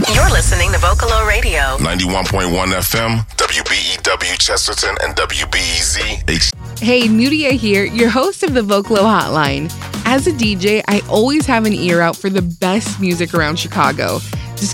You're listening to Vocalo Radio. 91.1 FM, WBEW Chesterton and WBEZ. Hey, Nudia here, your host of the Vocalo Hotline. As a DJ, I always have an ear out for the best music around Chicago.